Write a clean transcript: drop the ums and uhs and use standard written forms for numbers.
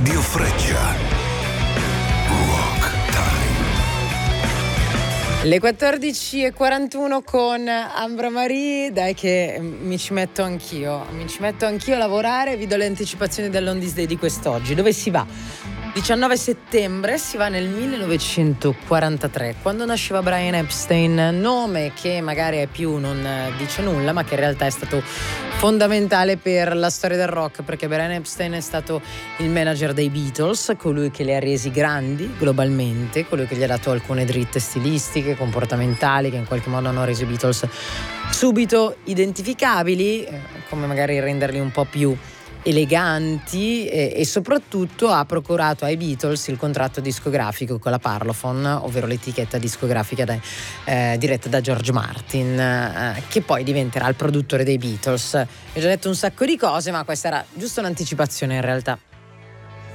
Radio Freccia. Rock Time. Le 14:41 con Ambra Marie, dai che mi ci metto anch'io a lavorare. Vi do le anticipazioni dell'Oldies Day di quest'oggi. Dove si va? 19 settembre si va nel 1943, quando nasceva Brian Epstein, nome che magari ai più non dice nulla, ma che in realtà è stato fondamentale per la storia del rock, perché Brian Epstein è stato il manager dei Beatles, colui che li ha resi grandi globalmente, colui che gli ha dato alcune dritte stilistiche, comportamentali, che in qualche modo hanno reso i Beatles subito identificabili, come magari renderli un po' più eleganti, e soprattutto ha procurato ai Beatles il contratto discografico con la Parlophone, ovvero l'etichetta discografica diretta da George Martin, che poi diventerà il produttore dei Beatles. Ho già detto un sacco di cose, ma questa era giusto un'anticipazione in realtà.